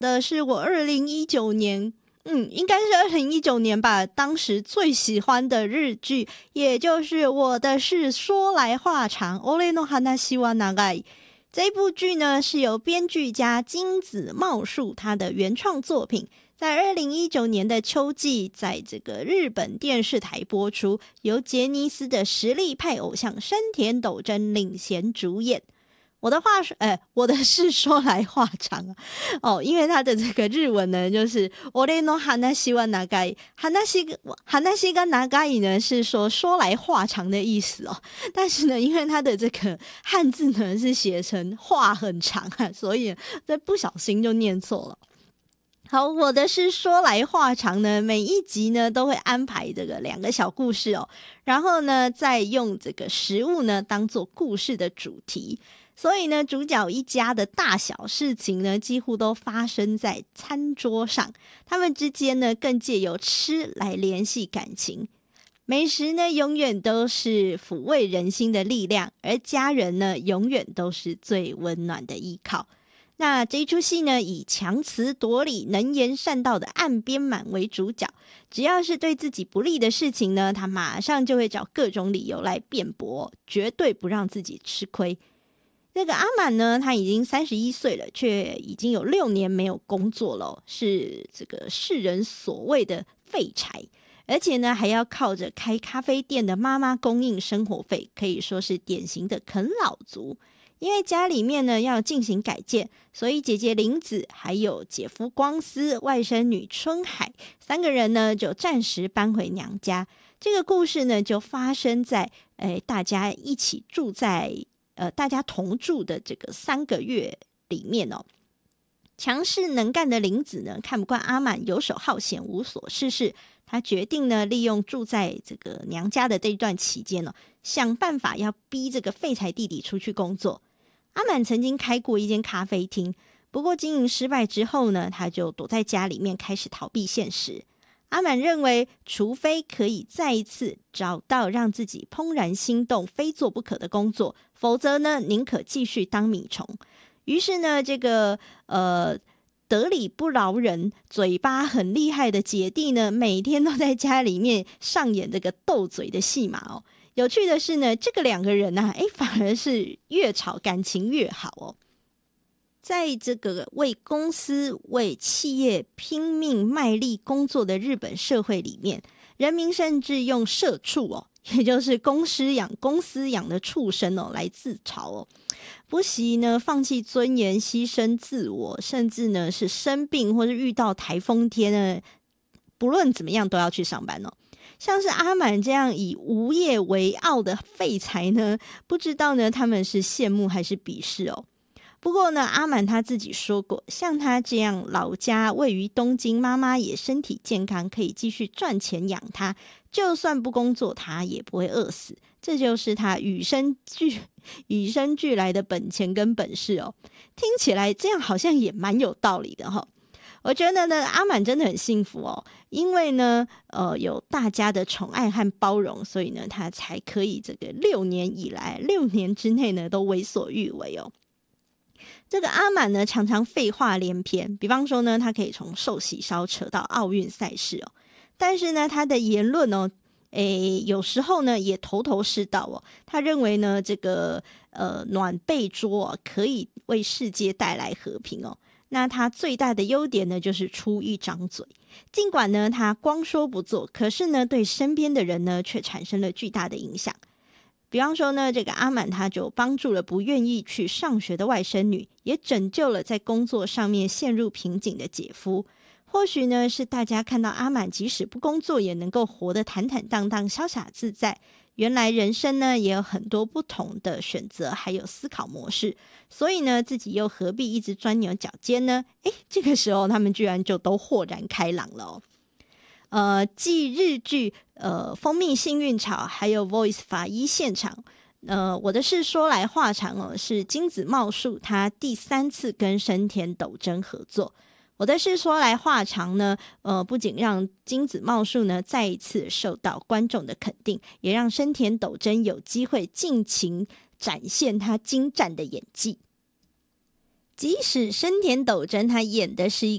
的是我2019年应该是2019年吧，当时最喜欢的日剧，也就是我的事说来话长俺の話は長い。这一部剧呢是由编剧家金子茂树他的原创作品，在2019年的秋季在这个日本电视台播出，由杰尼斯的实力派偶像山田斗真领衔主演。我的事说来话长因为他的这个日文呢，就是俺の話は長い，話が長い呢是说来话长的意思但是呢，因为他的这个汉字呢是写成话很长所以这不小心就念错了。好，我的是说来话长呢，每一集呢都会安排这个2个小故事然后呢再用这个食物呢当做故事的主题。所以呢，主角一家的大小事情呢，几乎都发生在餐桌上。他们之间呢，更借由吃来联系感情。美食呢，永远都是抚慰人心的力量，而家人呢，永远都是最温暖的依靠。那这一出戏呢，以强词夺理、能言善道的岸边满为主角。只要是对自己不利的事情呢，他马上就会找各种理由来辩驳，绝对不让自己吃亏。这个阿满呢，他已经31岁了，却已经有6年没有工作了是这个世人所谓的废柴，而且呢还要靠着开咖啡店的妈妈供应生活费，可以说是典型的啃老族。因为家里面呢要进行改建，所以姐姐玲子还有姐夫光司、外甥女春海3个人呢就暂时搬回娘家。这个故事呢就发生在大家一起住在大家同住的这个3个月里面强势能干的玲子呢，看不惯阿满游手好闲、无所事事，他决定呢，利用住在这个娘家的这一段期间想办法要逼这个废柴弟弟出去工作。阿满曾经开过一间咖啡厅，不过经营失败之后呢，他就躲在家里面开始逃避现实。阿满认为，除非可以再一次找到让自己怦然心动、非做不可的工作，否则呢，宁可继续当米虫。于是呢，这个得理不饶人、嘴巴很厉害的姐弟呢，每天都在家里面上演这个斗嘴的戏码有趣的是呢，这个2个人反而是越吵感情越好在这个为公司、为企业拼命卖力工作的日本社会里面，人民甚至用社畜也就是公司养的畜生来自嘲不惜呢放弃尊严、牺牲自我，甚至呢是生病或是遇到台风天呢，不论怎么样都要去上班像是阿满这样以无业为傲的废材呢，不知道呢他们是羡慕还是鄙视不过呢，阿满他自己说过，像他这样老家位于东京，妈妈也身体健康，可以继续赚钱养他，就算不工作他也不会饿死，这就是他与生俱来的本钱跟本事听起来这样好像也蛮有道理的我觉得呢，阿满真的很幸福因为呢有大家的宠爱和包容，所以呢他才可以这个6年之内呢都为所欲为这个阿满呢常常废话连篇，比方说呢他可以从寿喜烧扯到奥运赛事但是呢他的言论有时候呢也头头是道他认为呢这个暖被桌可以为世界带来和平那他最大的优点呢就是出一张嘴，尽管呢他光说不做，可是呢对身边的人呢却产生了巨大的影响。比方说呢，这个阿满他就帮助了不愿意去上学的外甥女，也拯救了在工作上面陷入瓶颈的姐夫。或许呢是大家看到阿满即使不工作也能够活得坦坦荡荡、潇洒自在，原来人生呢也有很多不同的选择还有思考模式，所以呢自己又何必一直钻牛角尖呢？这个时候他们居然就都豁然开朗了继日剧蜂蜜幸运草还有 Voice 法医现场我的事说来话长是金子茂树他第3次跟生田斗真合作。我的事说来话长呢不仅让金子茂树呢再一次受到观众的肯定，也让生田斗真有机会尽情展现他精湛的演技。即使生田斗真他演的是一